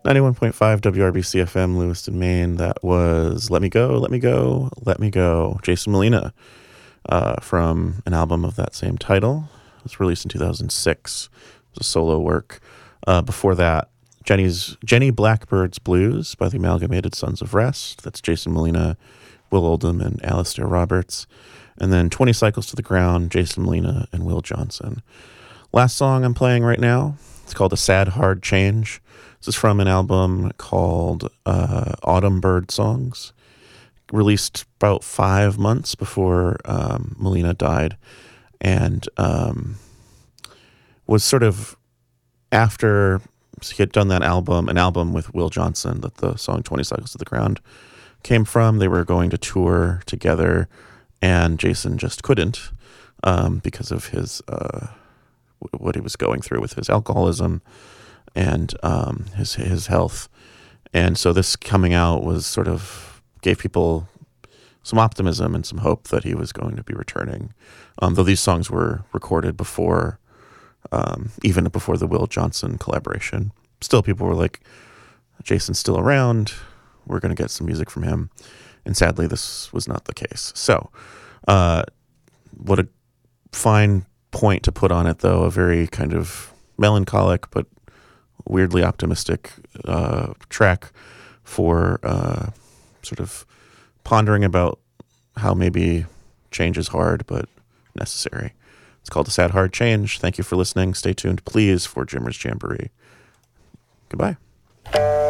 91.5 WRBC FM, Lewiston, Maine. That was Let Me Go, Let Me Go, Let Me Go. Jason Molina from an album of that same title. It was released in 2006. It was a solo work. Before that, Jenny Blackbird's Blues by the Amalgamated Sons of Rest. That's Jason Molina, Will Oldham, and Alistair Roberts. And then 20 Cycles to the Ground, Jason Molina and Will Johnson. Last song I'm playing right now, it's called A Sad Hard Change. This is from an album called Autumn Bird Songs, released about 5 months before Molina died, and was sort of after he had done that album, an album with Will Johnson that the song 20 Cycles to the Ground came from. They were going to tour together, and Jason just couldn't because of his what he was going through with his alcoholism and his health. And so this coming out was sort of gave people some optimism and some hope that he was going to be returning. Though these songs were recorded before, even before the Will Johnson collaboration. Still, people were like, Jason's still around. We're going to get some music from him. And sadly, this was not the case. So, what a fine point to put on it, though. A very kind of melancholic but weirdly optimistic track for sort of pondering about how maybe change is hard but necessary. It's called A Sad Hard Change. Thank you for listening. Stay tuned, please, for Jimmers Jamboree. Goodbye.